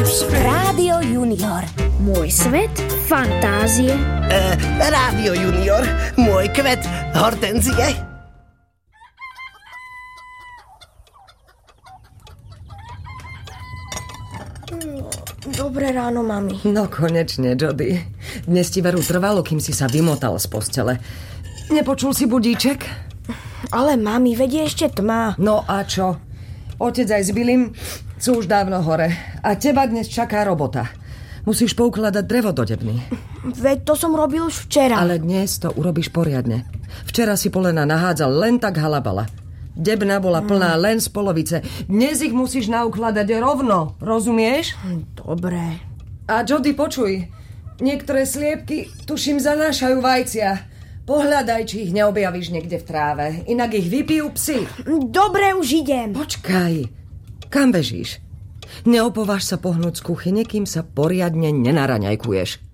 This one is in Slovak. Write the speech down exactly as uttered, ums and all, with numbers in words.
Rádio Junior. Môj svet fantázie. Uh, Rádio Junior. Môj kvet hortenzie. Dobré ráno, mami. No konečne, Jody. Dnes ti veru trvalo, kým si sa vymotal z postele. Nepočul si budíček? Ale mami, vedie ešte tma. No a čo? Otec aj s Billym sú už dávno hore. A teba dnes čaká robota. Musíš poukladať drevo do debny. Veď to som robil už včera. Ale dnes to urobíš poriadne. Včera si polena nahádzal len tak halabala. Debna bola plná len z polovice. Dnes ich musíš naukladať rovno. Rozumieš? Dobre. A Jody, počuj. Niektoré sliepky, tuším, zanášajú vajcia. Pohľadaj, či ich neobjavíš niekde v tráve. Inak ich vypijú psi. Dobre, už idem. Počkaj. Kam bežíš? Neopováž sa pohnúť z kuchyne, kým sa poriadne nenaraňajkuješ.